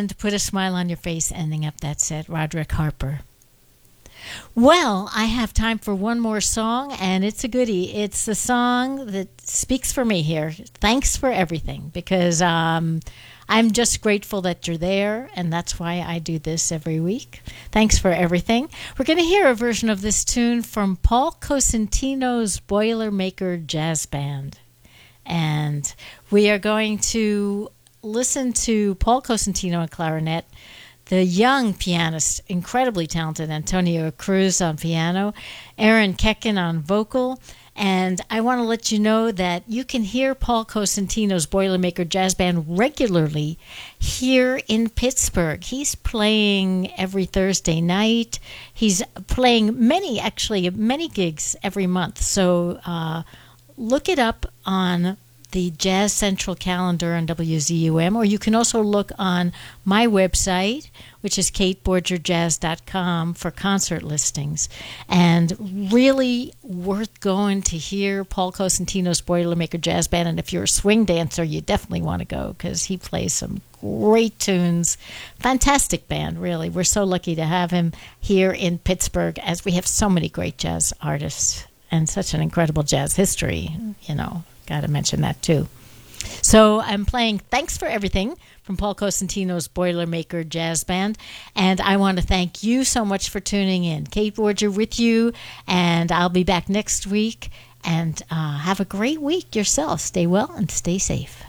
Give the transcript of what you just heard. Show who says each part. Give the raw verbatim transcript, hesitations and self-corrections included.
Speaker 1: and put a smile on your face ending up that set, Roderick Harper. Well, I have time for one more song, and it's a goodie. It's the song that speaks for me here. Thanks for everything, because um, I'm just grateful that you're there, and that's why I do this every week. Thanks for everything. We're going to hear a version of this tune from Paul Cosentino's Boilermaker Jazz Band. And we are going to listen to Paul Cosentino on clarinet, the young pianist, incredibly talented Antonio Cruz on piano, Aaron Kekin on vocal. And I want to let you know that you can hear Paul Cosentino's Boilermaker Jazz Band regularly here in Pittsburgh. He's playing every Thursday night. He's playing many, actually, many gigs every month. So uh, look it up on the Jazz Central calendar on W Z U M, or you can also look on my website, which is kate borger jazz dot com, for concert listings. And really worth going to hear Paul Cosentino's Boilermaker Jazz Band. And if you're a swing dancer, you definitely want to go, because he plays some great tunes. Fantastic band, really. We're so lucky to have him here in Pittsburgh, as we have so many great jazz artists and such an incredible jazz history, you know. Got to mention that too. So I'm playing Thanks for Everything from Paul Cosentino's Boilermaker Jazz Band. And I want to thank you so much for tuning in. Kate Borger with you, and I'll be back next week. And uh, have a great week yourself. Stay well and stay safe.